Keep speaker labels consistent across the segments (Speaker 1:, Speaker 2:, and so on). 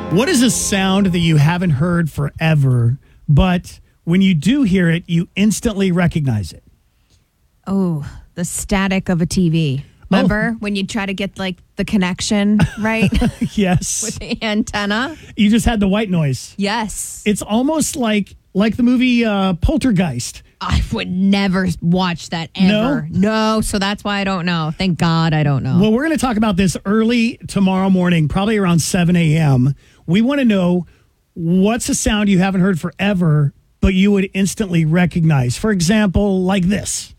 Speaker 1: What is a sound that you haven't heard forever, but when you do hear it, you instantly recognize it?
Speaker 2: Oh, the static of a TV. Remember when you try to get like the connection right
Speaker 1: Yes.
Speaker 2: with the antenna?
Speaker 1: You just had the white noise.
Speaker 2: Yes.
Speaker 1: It's almost like the movie Poltergeist.
Speaker 2: I would never watch that ever. No, so that's why I don't know. Thank God I don't know.
Speaker 1: Well, we're going to talk about this early tomorrow morning, probably around 7 a.m. We want to know what's a sound you haven't heard forever, but you would instantly recognize. For example, like this.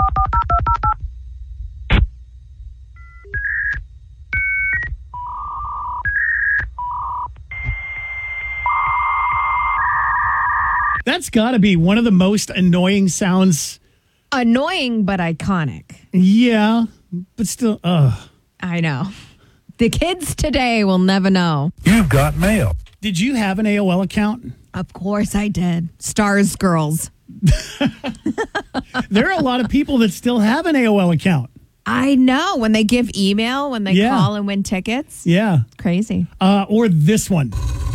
Speaker 1: That's got to be one of the most annoying sounds.
Speaker 2: Annoying, but iconic.
Speaker 1: Yeah, but still,
Speaker 2: I know. The kids today will never know.
Speaker 3: You've got mail.
Speaker 1: Did you have an AOL account?
Speaker 2: Of course I did. Stars Girls.
Speaker 1: There are a lot of people that still have an AOL account.
Speaker 2: I know. When they give email, when they
Speaker 1: Yeah.
Speaker 2: call and win tickets.
Speaker 1: Yeah.
Speaker 2: Crazy.
Speaker 1: Or this one.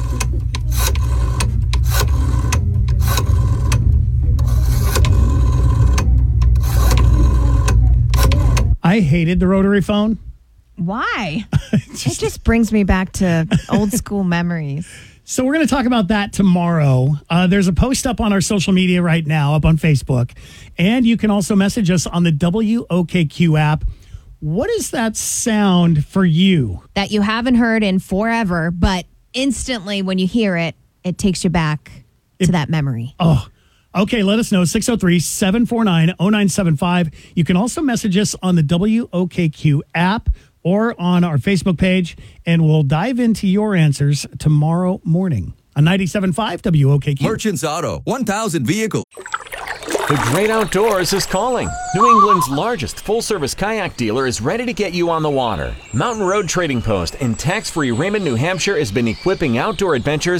Speaker 1: I hated the rotary phone.
Speaker 2: Why? It just brings me back to old school memories.
Speaker 1: So we're going to talk about that tomorrow. There's a post up on our social media right now, up on Facebook. And you can also message us on the WOKQ app. What is that sound for you?
Speaker 2: That you haven't heard in forever, but instantly when you hear it, it takes you back to that memory.
Speaker 1: Oh, okay. Let us know. 603-749-0975. You can also message us on the WOKQ app or on our Facebook page, and we'll dive into your answers tomorrow morning on 97.5 WOKQ.
Speaker 4: Merchants Auto, 1,000 vehicles.
Speaker 5: The great outdoors is calling. New England's largest full-service kayak dealer is ready to get you on the water. Mountain Road Trading Post in tax-free Raymond, New Hampshire has been equipping outdoor adventures